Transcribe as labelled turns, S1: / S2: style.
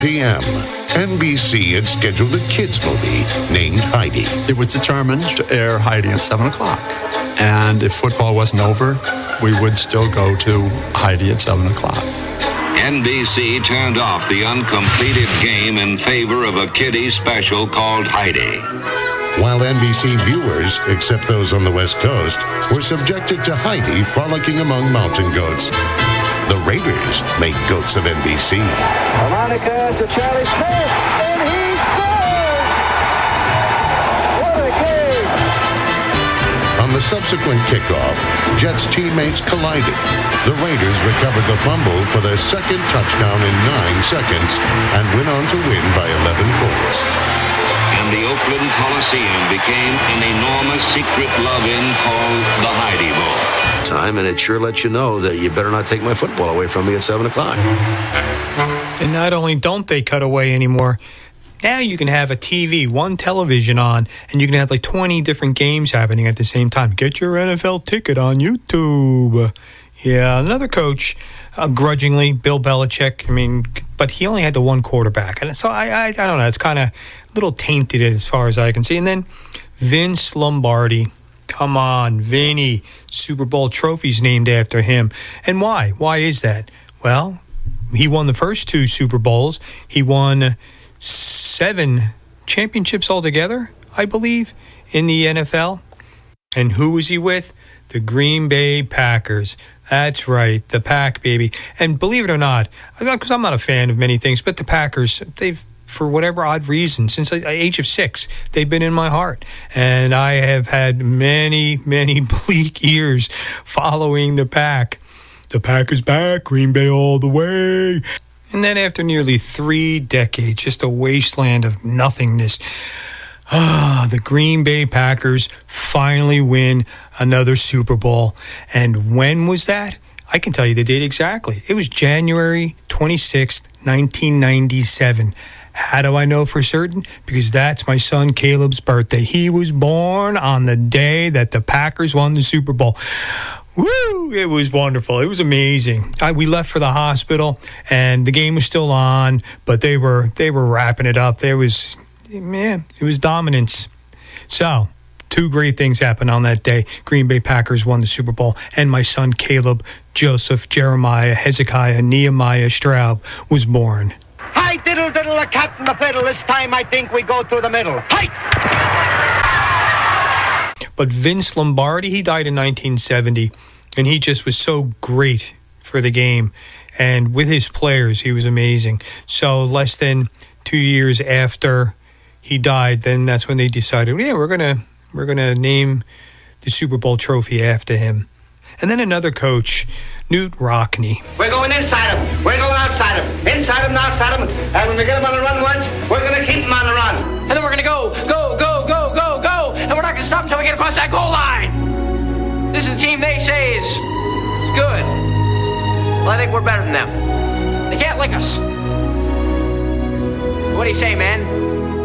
S1: p.m. NBC had scheduled a kids' movie named Heidi.
S2: It was determined to air Heidi at 7 o'clock. And if football wasn't over, we would still go to Heidi at 7 o'clock.
S3: NBC turned off the uncompleted game in favor of a kiddie special called Heidi.
S1: While NBC viewers, except those on the West Coast, were subjected to Heidi frolicking among mountain goats. The Raiders made goats of NBC.
S4: Monica to Charlie Smith, and he scores! What a game!
S1: On the subsequent kickoff, Jets teammates collided. The Raiders recovered the fumble for their second touchdown in 9 seconds and went on to win by 11 points.
S3: And the Oakland Coliseum became an enormous secret love-in called the Heidi Bowl.
S5: Time, and it sure lets you know that you better not take my football away from me at 7 o'clock.
S6: And not only don't they cut away anymore, now you can have a TV, one television on, and you can have like 20 different games happening at the same time. Get your NFL ticket on YouTube. Yeah, another coach, grudgingly, Bill Belichick. I mean, but he only had the one quarterback. And so I don't know, it's kind of a little tainted as far as I can see. And then Vince Lombardi. Come on, Vinny. Super Bowl trophies named after him. And why? Why is that? Well, he won the first 2 Super Bowls. He won 7 championships altogether, I believe, in the NFL. And who was he with? The Green Bay Packers. That's right, the Pack, baby. And believe it or not, because I'm not a fan of many things, but the Packers, they've, for whatever odd reason, since the age of 6, they've been in my heart. And I have had many, many bleak years following the Pack. The Pack is back, Green Bay all the way. And then after nearly 3 decades, just a wasteland of nothingness, the Green Bay Packers finally win another Super Bowl. And when was that? I can tell you the date exactly. It was January 26th, 1997. How do I know for certain? Because that's my son Caleb's birthday. He was born on the day that the Packers won the Super Bowl. Woo! It was wonderful. It was amazing. We left for the hospital, and the game was still on, but they were wrapping it up. It was dominance. So, 2 great things happened on that day. Green Bay Packers won the Super Bowl, and my son Caleb, Joseph, Jeremiah, Hezekiah, Nehemiah Straub was born.
S4: Hi, diddle, diddle, a cat in the fiddle. This time I think we go through the middle. Hi!
S6: But Vince Lombardi, he died in 1970, and he just was so great for the game. And with his players, he was amazing. So less than 2 years after he died, then that's when they decided, yeah, we're gonna name the Super Bowl trophy after him. And then another coach, Knute Rockne.
S4: We're going inside him. We're going outside him. Inside him, outside him. And when we get him on the run once, we're going to keep him on the run.
S7: And then we're going to go. And we're not going to stop until we get across that goal line. This is a team they say is good. Well, I think we're better than them. They can't lick us. What do you say, man?